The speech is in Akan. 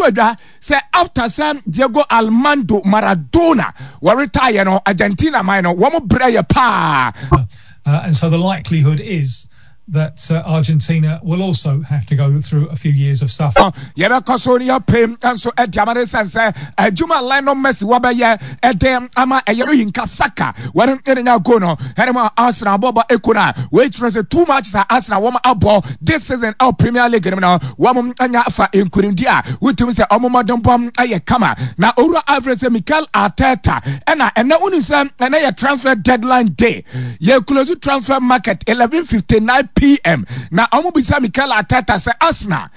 adwa say after San Diego Armando Maradona were retire no Argentina minor one breye pa. And so the likelihood is that Argentina will also have to go through a few years of suffering. Yeba Kosonia Pim and so at Yamare Sansa, Juma Lionel Messi Wabaya, Edem Ama Ayerin Kasaka, when in our Gono, Herema Arsenal Boba Ekuna, which was too much as Arsenal woman abo this season our Premier League now, woman Anyafa in Kurindia, which means a Omomadon Bom Ayakama. Now Ura Average Mikel Arteta, and now Unisam and a transfer deadline day. Ye close transfer market 11:59 p.m. Now, I'm going to be Mikel Arteta say Arsenal.